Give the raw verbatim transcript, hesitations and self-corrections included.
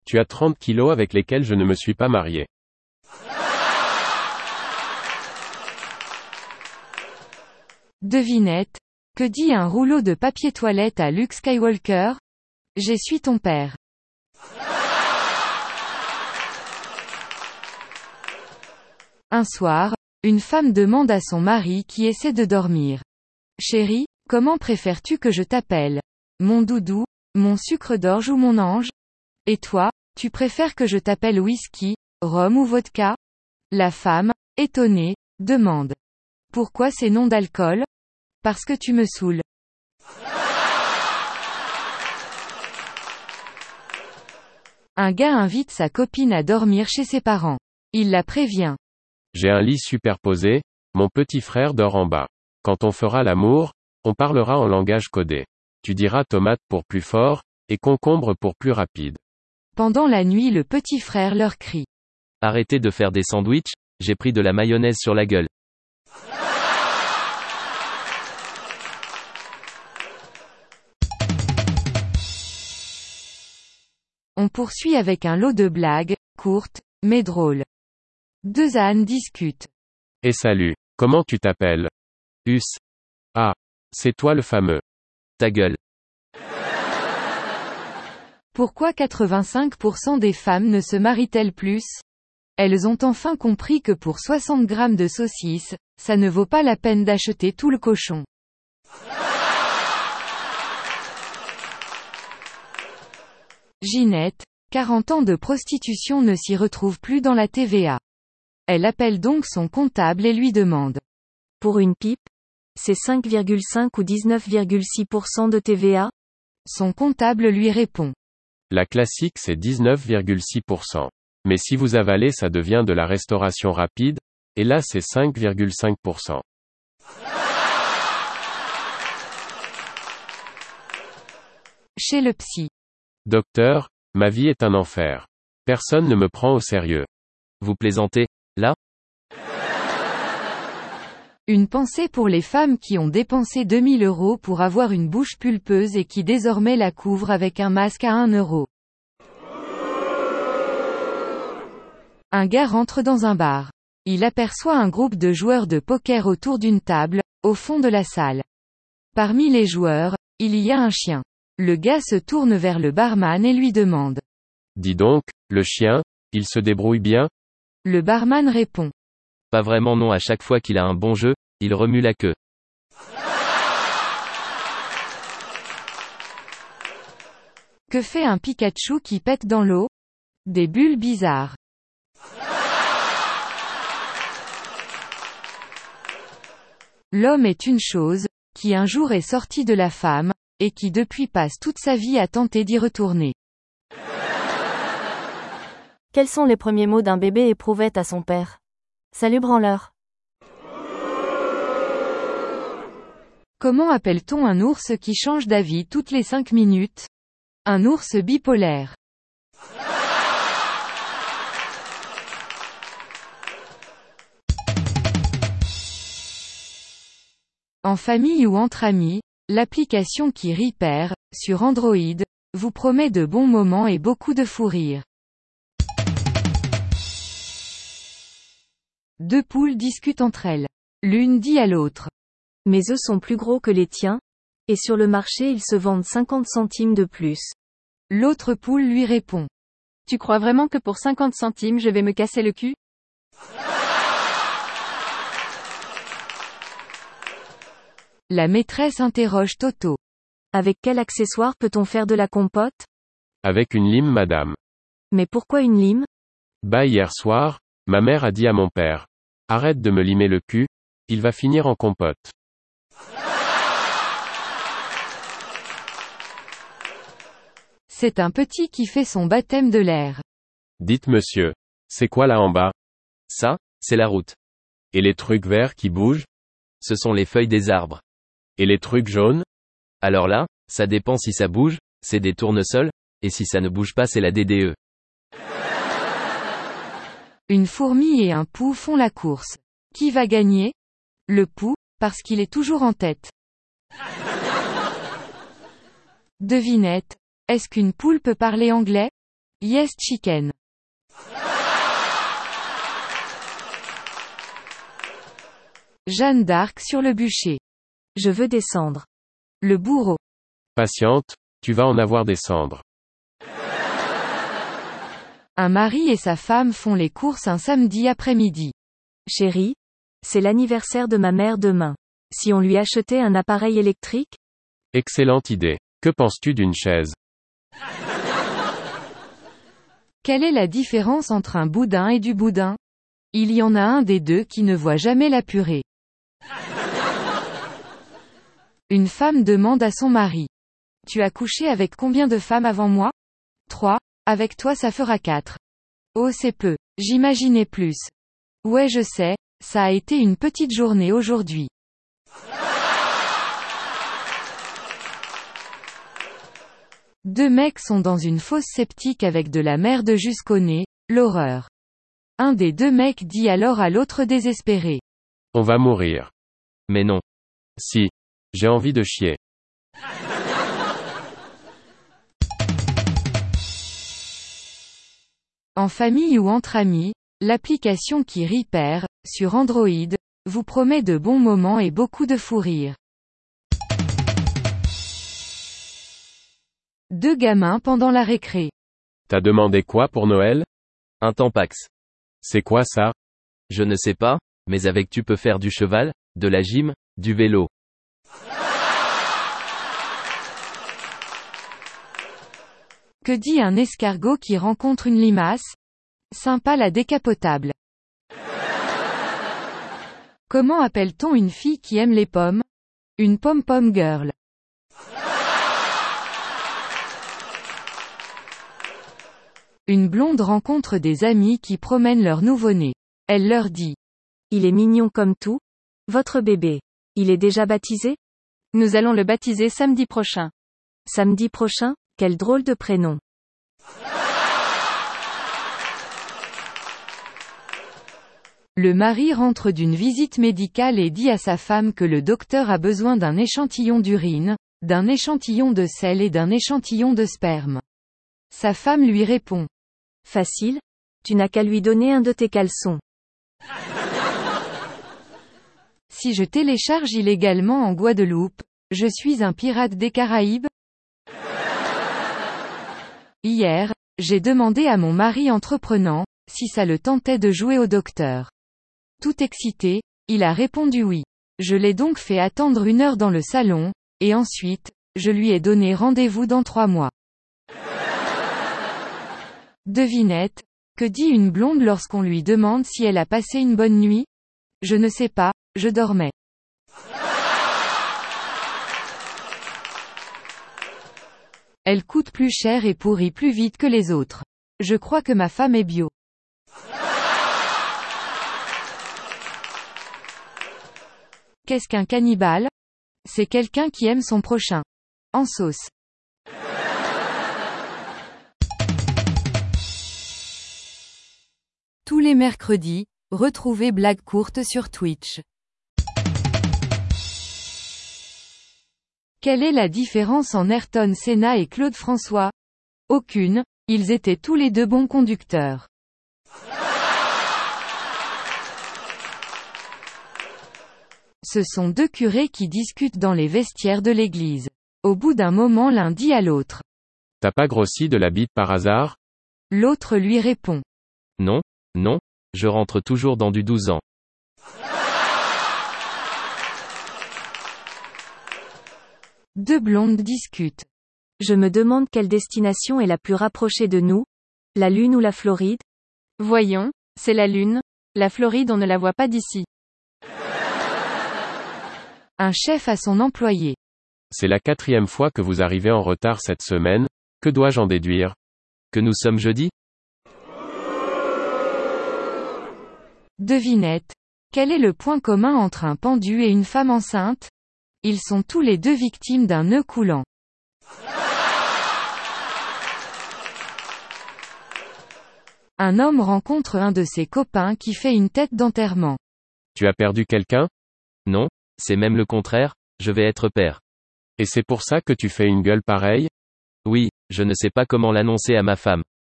Tu as trente kilos avec lesquels je ne me suis pas marié. Devinette. Que dit un rouleau de papier toilette à Luke Skywalker? J'essuie ton père. Un soir, une femme demande à son mari qui essaie de dormir. Chérie, comment préfères-tu que je t'appelle? Mon doudou, mon sucre d'orge ou mon ange? Et toi, tu préfères que je t'appelle whisky, rhum ou vodka? La femme, étonnée, demande. Pourquoi ces noms d'alcool? Parce que tu me saoules. Un gars invite sa copine à dormir chez ses parents. Il la prévient. J'ai un lit superposé, mon petit frère dort en bas. Quand on fera l'amour, on parlera en langage codé. Tu diras tomate pour plus fort, et concombre pour plus rapide. Pendant la nuit, le petit frère leur crie. Arrêtez de faire des sandwichs, j'ai pris de la mayonnaise sur la gueule. On poursuit avec un lot de blagues, courtes, mais drôles. Deux ânes discutent. Et salut, comment tu t'appelles? Us. Ah, c'est toi le fameux. Ta gueule. Pourquoi quatre-vingt-cinq pour cent des femmes ne se marient-elles plus? Elles ont enfin compris que pour soixante grammes de saucisses, ça ne vaut pas la peine d'acheter tout le cochon. Ginette, quarante ans de prostitution ne s'y retrouve plus dans la T V A. Elle appelle donc son comptable et lui demande. Pour une pipe? C'est cinq virgule cinq ou dix-neuf virgule six pour cent de T V A? Son comptable lui répond. La classique c'est dix-neuf virgule six pour cent. Mais si vous avalez ça devient de la restauration rapide, et là c'est cinq virgule cinq pour cent. Chez le psy. Docteur, ma vie est un enfer. Personne ne me prend au sérieux. Vous plaisantez, là? Une pensée pour les femmes qui ont dépensé deux mille euros pour avoir une bouche pulpeuse et qui désormais la couvrent avec un masque à un euro. Un gars rentre dans un bar. Il aperçoit un groupe de joueurs de poker autour d'une table, au fond de la salle. Parmi les joueurs, il y a un chien. Le gars se tourne vers le barman et lui demande. Dis donc, le chien, il se débrouille bien? Le barman répond. Pas vraiment non, à chaque fois qu'il a un bon jeu, il remue la queue. Que fait un Pikachu qui pète dans l'eau? Des bulles bizarres. L'homme est une chose, qui un jour est sorti de la femme, et qui depuis passe toute sa vie à tenter d'y retourner. Quels sont les premiers mots d'un bébé éprouvette à son père? Salut branleur. Comment appelle-t-on un ours qui change d'avis toutes les cinq minutes? Un ours bipolaire. En famille ou entre amis, l'application qui rit perd, sur Android, vous promet de bons moments et beaucoup de fou rire. Deux poules discutent entre elles. L'une dit à l'autre. Mes œufs sont plus gros que les tiens, et sur le marché ils se vendent cinquante centimes de plus. L'autre poule lui répond. Tu crois vraiment que pour cinquante centimes je vais me casser le cul? La maîtresse interroge Toto. Avec quel accessoire peut-on faire de la compote? Avec une lime madame. Mais pourquoi une lime? Bah hier soir, ma mère a dit à mon père. Arrête de me limer le cul, il va finir en compote. C'est un petit qui fait son baptême de l'air. Dites monsieur, c'est quoi là en bas? Ça, c'est la route. Et les trucs verts qui bougent? Ce sont les feuilles des arbres. Et les trucs jaunes? Alors là, ça dépend si ça bouge, c'est des tournesols, et si ça ne bouge pas c'est la D D E. Une fourmi et un pou font la course. Qui va gagner? Le pou, parce qu'il est toujours en tête. Devinette. Est-ce qu'une poule peut parler anglais? Yes chicken. Jeanne d'Arc sur le bûcher. Je veux descendre. Le bourreau. Patiente, tu vas en avoir des cendres. Un mari et sa femme font les courses un samedi après-midi. Chérie, c'est l'anniversaire de ma mère demain. Si on lui achetait un appareil électrique? Excellente idée. Que penses-tu d'une chaise? Quelle est la différence entre un boudin et du boudin? Il y en a un des deux qui ne voit jamais la purée. Une femme demande à son mari. Tu as couché avec combien de femmes avant moi? Trois. Avec toi ça fera quatre. Oh c'est peu. J'imaginais plus. Ouais je sais, ça a été une petite journée aujourd'hui. Deux mecs sont dans une fosse septique avec de la merde jusqu'au nez, l'horreur. Un des deux mecs dit alors à l'autre désespéré. On va mourir. Mais non. Si. J'ai envie de chier. En famille ou entre amis, l'application qui Repair, sur Android, vous promet de bons moments et beaucoup de fou rire. Deux gamins pendant la récré. T'as demandé quoi pour Noël? Un Tampax. C'est quoi ça? Je ne sais pas, mais avec tu peux faire du cheval, de la gym, du vélo. Que dit un escargot qui rencontre une limace? Sympa la décapotable. Comment appelle-t-on une fille qui aime les pommes? Une pom-pom girl. Une blonde rencontre des amis qui promènent leur nouveau-né. Elle leur dit. Il est mignon comme tout. Votre bébé. Il est déjà baptisé? Nous allons le baptiser samedi prochain. Samedi prochain? Quel drôle de prénom. Le mari rentre d'une visite médicale et dit à sa femme que le docteur a besoin d'un échantillon d'urine, d'un échantillon de sel et d'un échantillon de sperme. Sa femme lui répond. Facile. Tu n'as qu'à lui donner un de tes caleçons. Si je télécharge illégalement en Guadeloupe, je suis un pirate des Caraïbes? Hier, j'ai demandé à mon mari entreprenant, si ça le tentait de jouer au docteur. Tout excité, il a répondu oui. Je l'ai donc fait attendre une heure dans le salon, et ensuite, je lui ai donné rendez-vous dans trois mois. Devinette, que dit une blonde lorsqu'on lui demande si elle a passé une bonne nuit? Je ne sais pas, je dormais. Elle coûte plus cher et pourrit plus vite que les autres. Je crois que ma femme est bio. Qu'est-ce qu'un cannibale? C'est quelqu'un qui aime son prochain. En sauce. Tous les mercredis, retrouvez Blague courte sur Twitch. Quelle est la différence en Ayrton Senna et Claude François? Aucune, ils étaient tous les deux bons conducteurs. Ce sont deux curés qui discutent dans les vestiaires de l'église. Au bout d'un moment l'un dit à l'autre. T'as pas grossi de la bite par hasard? L'autre lui répond. Non, non, je rentre toujours dans du douze ans. Deux blondes discutent. Je me demande quelle destination est la plus rapprochée de nous? La Lune ou la Floride? Voyons, c'est la Lune. La Floride on ne la voit pas d'ici. Un chef à son employé. C'est la quatrième fois que vous arrivez en retard cette semaine, que dois-je en déduire? Que nous sommes jeudi? Devinette. Quel est le point commun entre un pendu et une femme enceinte? Ils sont tous les deux victimes d'un nœud coulant. Un homme rencontre un de ses copains qui fait une tête d'enterrement. Tu as perdu quelqu'un? Non, c'est même le contraire, je vais être père. Et c'est pour ça que tu fais une gueule pareille? Oui, je ne sais pas comment l'annoncer à ma femme.